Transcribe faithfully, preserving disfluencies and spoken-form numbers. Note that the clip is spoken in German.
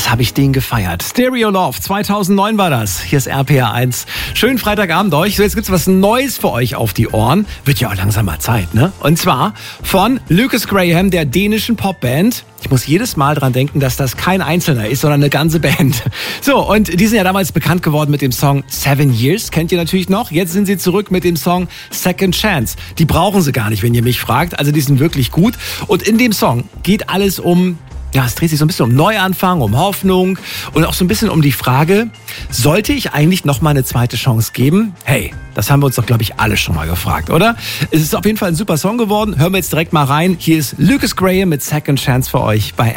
Was habe ich den gefeiert? Stereo Love, zweitausendneun war das. Hier ist R P R eins. Schönen Freitagabend euch. So, jetzt gibt's was Neues für euch auf die Ohren. Wird ja auch langsam mal Zeit, ne? Und zwar von Lukas Graham, der dänischen Popband. Ich muss jedes Mal dran denken, dass das kein Einzelner ist, sondern eine ganze Band. So, und die sind ja damals bekannt geworden mit dem Song Seven Years, kennt ihr natürlich noch. Jetzt sind sie zurück mit dem Song Second Chance. Die brauchen sie gar nicht, wenn ihr mich fragt. Also die sind wirklich gut. Und in dem Song geht alles um... Ja, es dreht sich so ein bisschen um Neuanfang, um Hoffnung und auch so ein bisschen um die Frage, sollte ich eigentlich noch mal eine zweite Chance geben? Hey, das haben wir uns doch, glaube ich, alle schon mal gefragt, oder? Es ist auf jeden Fall ein super Song geworden. Hören wir jetzt direkt mal rein. Hier ist Lukas Graham mit Second Chance für euch bei